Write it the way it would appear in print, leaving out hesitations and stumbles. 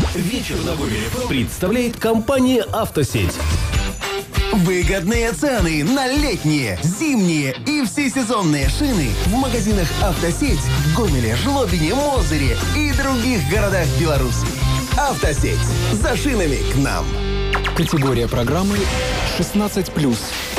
Вечер на Гомеле представляет компания «Автосеть». Выгодные цены на летние, зимние и всесезонные шины в магазинах «Автосеть» в Гомеле, Жлобине, Мозыре и других городах Беларуси. «Автосеть». За шинами к нам. Категория программы 16+.